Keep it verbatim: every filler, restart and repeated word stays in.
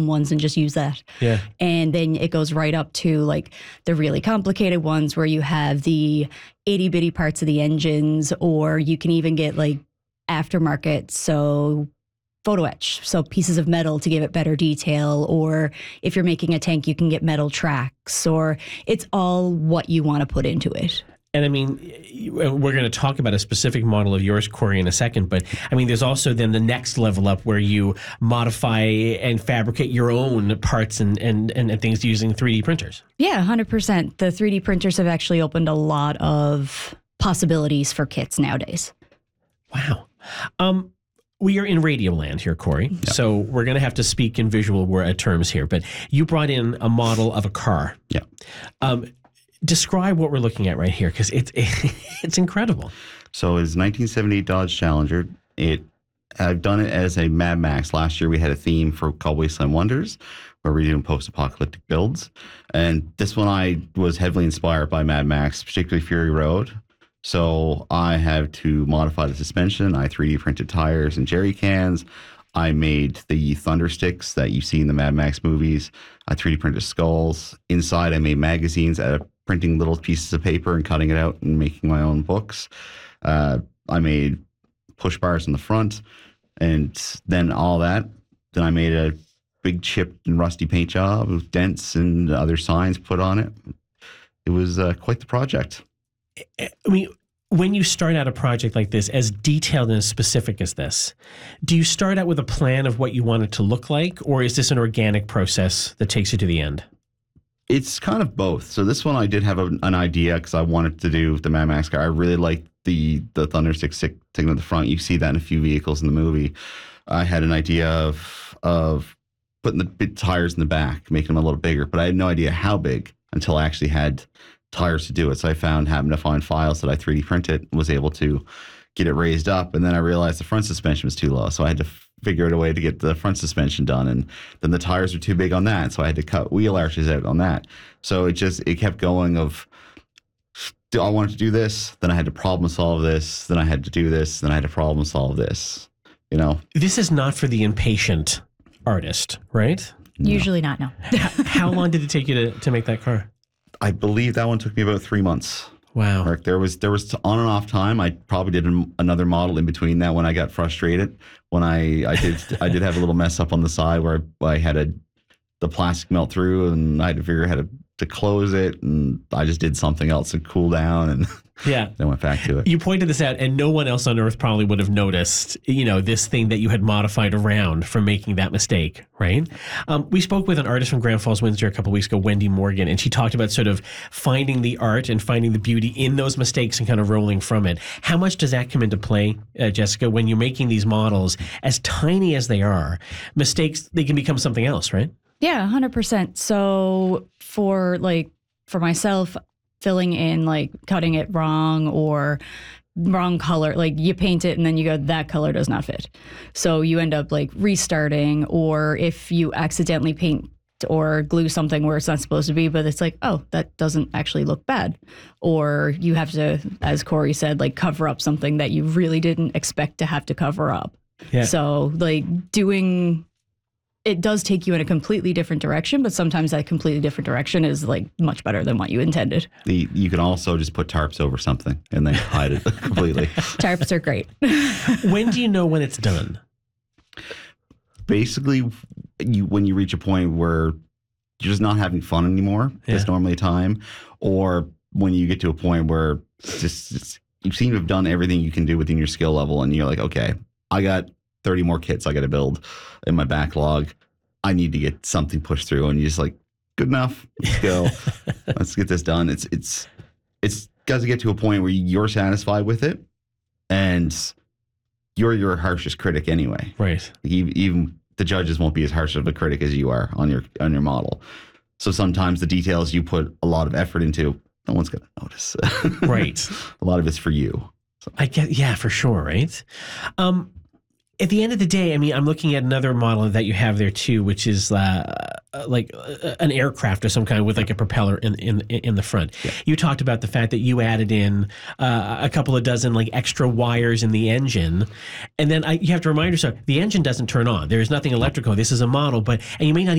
ones and just use that. Yeah. And then it goes right up to like the really complicated ones where you have the itty bitty parts of the engines, or you can even get like aftermarket. So photo etch, so pieces of metal to give it better detail, or if you're making a tank, you can get metal tracks, or it's all what you want to put into it. And I mean, we're going to talk about a specific model of yours, Corey, in a second. But I mean, there's also then the next level up where you modify and fabricate your own parts and, and, and things using three D printers. Yeah, one hundred percent. The three D printers have actually opened a lot of possibilities for kits nowadays. Wow. Um, we are in radio land here, Corey. Yep. So we're going to have to speak in visual word terms here. But you brought in a model of a car. Yeah. Um, describe what we're looking at right here, because it's it's incredible. So it's nineteen seventy-eight Dodge Challenger. It I've done it as a Mad Max. Last year we had a theme for called Wasteland Wonders, where we're doing post-apocalyptic builds. And this one I was heavily inspired by Mad Max, particularly Fury Road. So I had to modify the suspension. I three D printed tires and jerry cans. I made the thunder sticks that you see in the Mad Max movies. I three D printed skulls. Inside, I made magazines out of printing little pieces of paper and cutting it out and making my own books. Uh, I made push bars in the front, and then all that. Then I made a big chipped and rusty paint job with dents and other signs put on it. It was uh, quite the project. I mean, when you start out a project like this, as detailed and as specific as this, do you start out with a plan of what you want it to look like, or is this an organic process that takes you to the end? It's kind of both. So this one I did have a, an idea because I wanted to do the Mad Max car. I really liked the the Thunderstick sticking at the front. You see that in a few vehicles in the movie. I had an idea of of putting the big tires in the back, making them a little bigger, but I had no idea how big until I actually had tires to do it. So I found, happened to find files that I three D printed, was able to get it raised up. And then I realized the front suspension was too low. So I had to figure out a way to get the front suspension done. And then the tires were too big on that. So I had to cut wheel arches out on that. So it just, it kept going of, I wanted to do this, then I had to problem solve this, then I had to do this, then I had to problem solve this, you know? This is not for the impatient artist, right? No. Usually not, no. How long did it take you to, to make that car? I believe that one took me about three months. Wow. Mark, there was there was on and off time. I probably did an, another model in between that when I got frustrated. When I, I did I did have a little mess up on the side where I, I had a the plastic melt through, and I had to figure out how to, to close it, and I just did something else to cool down, and yeah, then went back to it. You pointed this out, and no one else on Earth probably would have noticed, you know, this thing that you had modified around from making that mistake, right? Um, we spoke with an artist from Grand Falls, Windsor a couple of weeks ago, Wendy Morgan, and she talked about sort of finding the art and finding the beauty in those mistakes and kind of rolling from it. How much does that come into play, uh, Jessica, when you're making these models, as tiny as they are, mistakes, they can become something else, right? Yeah, one hundred percent. So for like, for myself, filling in, like cutting it wrong or wrong color, like you paint it and then you go, that color does not fit. So you end up like restarting, or if you accidentally paint or glue something where it's not supposed to be, but it's like, oh, that doesn't actually look bad. Or you have to, as Corey said, like cover up something that you really didn't expect to have to cover up. Yeah. So like doing... it does take you in a completely different direction, but sometimes that completely different direction is like much better than what you intended. The, you can also just put tarps over something and then hide it completely. Tarps are great. When do you know when it's done? Basically, you when you reach a point where you're just not having fun anymore, yeah. There's normally a time, or when you get to a point where it's just it's, you seem to have done everything you can do within your skill level, and you're like, okay, I got thirty more kits I got to build in my backlog. I need to get something pushed through, and you're just like, good enough, let's go. Let's get this done. It's it's it's got to get to a point where you're satisfied with it, and you're your harshest critic anyway. Right. Even, even the judges won't be as harsh of a critic as you are on your on your model. So sometimes the details you put a lot of effort into, no one's going to notice. Right. A lot of it's for you. So. I get, yeah, for sure, right? Um, at the end of the day, I mean, I'm looking at another model that you have there too, which is uh, like uh, an aircraft of some kind with like a propeller in in in the front. Yeah. You talked about the fact that you added in uh, a couple of dozen like extra wires in the engine, and then I, you have to remind yourself the engine doesn't turn on. There is nothing electrical. This is a model, but and you may not